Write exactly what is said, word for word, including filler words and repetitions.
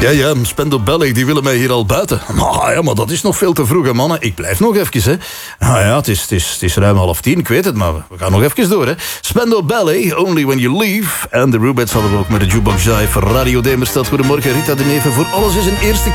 Ja, ja, Spendo Ballet, die willen mij hier al buiten. Maar ja, maar dat is nog veel te vroeg, hè, mannen. Ik blijf nog even, hè. Nou ja, het is, het, is, het is ruim half tien, ik weet het, maar we gaan nog even door, hè. Spendo Ballet, Only When You Leave. En de Rubettes hadden we ook met de Jukebox Jive. Radio Demerstad, goedemorgen. Rita de Neve, voor alles is een eerste